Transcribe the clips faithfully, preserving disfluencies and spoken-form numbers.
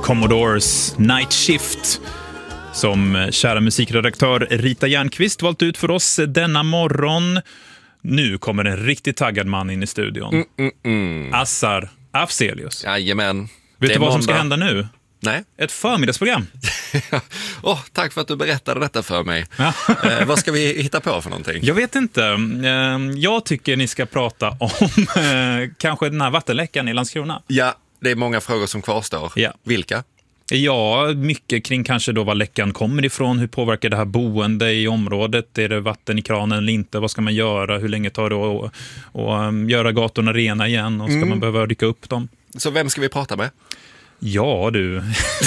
Commodores Night Shift, som kära musikredaktör Rita Järnqvist valt ut för oss denna morgon. Nu kommer en riktigt taggad man in i studion. Mm, mm, mm. Assar Afzelius. Jajamän. Vet du vad måndag. som ska hända nu? Nej. Ett förmiddagsprogram. oh, tack för att du berättade detta för mig. Ja. eh, vad ska vi hitta på för någonting? Jag vet inte. Eh, jag tycker ni ska prata om eh, kanske den här vattenläckan i Landskrona. Ja, det är många frågor som kvarstår. Ja. Vilka? Ja, mycket kring kanske då var läckan kommer ifrån. Hur påverkar det här boende i området? Är det vatten i kranen eller inte? Vad ska man göra? Hur länge tar det att och, um, göra gatorna rena igen? Och ska mm. man behöva rycka upp dem? Så vem ska vi prata med? Ja, du.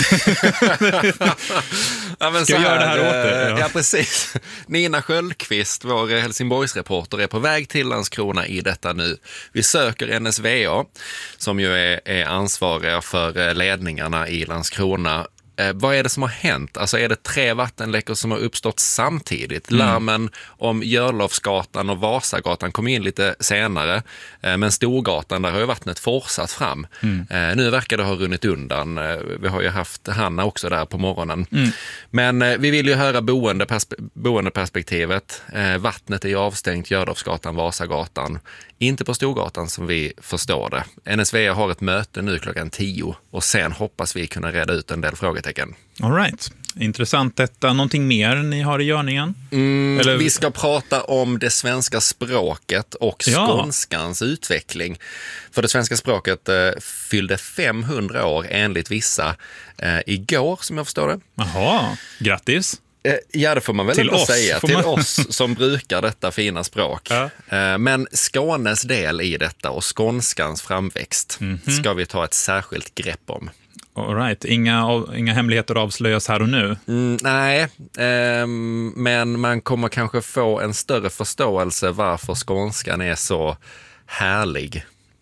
ja, men ska jag göra det här åt dig? Ja. ja, precis. Nina Sköldqvist, vår Helsingborgsreporter, är på väg till Landskrona i detta nu. Vi söker N S V A, som ju är, är ansvariga för ledningarna i Landskrona. Eh, vad är det som har hänt? Alltså är det tre vattenläckor som har uppstått samtidigt? Mm. Larmen om Görlofsgatan och Vasagatan kom in lite senare. Eh, men Storgatan, där har ju vattnet fortsatt fram. Mm. Eh, nu verkar det ha runnit undan. Eh, vi har ju haft Hanna också där på morgonen. Mm. Men eh, vi vill ju höra boendeperspe- boendeperspektivet. Eh, vattnet är ju avstängt, Görlofsgatan, Vasagatan. Inte på Storgatan som vi förstår det. N S V A har ett möte nu klockan tio och sen hoppas vi kunna reda ut en del frågetecken. All right. Intressant detta. Någonting mer ni har i görningen? Mm, Eller... Vi ska prata om det svenska språket och skånskans ja. utveckling. För det svenska språket eh, fyllde femhundra år enligt vissa eh, igår, som jag förstår det. Jaha, grattis. Ja, det får man väl till ändå oss, säga. Till man... oss som brukar detta fina språk. Ja. Men Skånes del i detta och skånskans framväxt mm-hmm. ska vi ta ett särskilt grepp om. All right. Inga, inga hemligheter avslöjas här och nu? Mm, nej, eh, men man kommer kanske få en större förståelse varför skånskan är så härlig.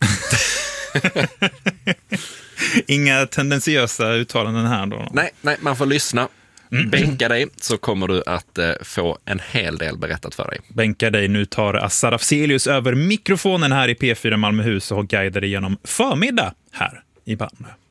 Inga tendensiösa uttalanden här då? Nej, nej man får lyssna. Mm. Bänka dig så kommer du att eh, få en hel del berättat för dig. Bänka dig, nu tar Assar Afzelius över mikrofonen här i P fyra Malmöhus och guidar dig genom förmiddag här i Malmö.